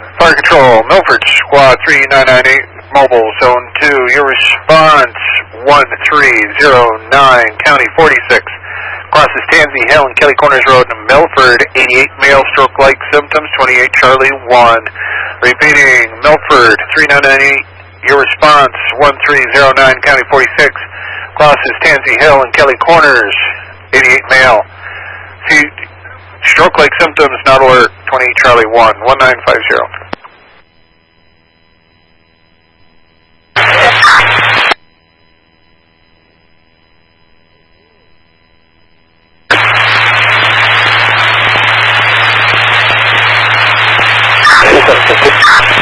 Fire Control, Milford, Squad 3998, Mobile Zone 2. Your response, 1309, County 46. Crosses Tansy Hill and Kelly Corners Road in Milford, 88 male, stroke-like symptoms, 28 Charlie 1. Repeating, Milford, 3998, your response, 1309, County 46. Crosses Tansy Hill and Kelly Corners, 88 male. See, stroke-like symptoms, not alert, 28 Charlie 1, 1950. Thank you.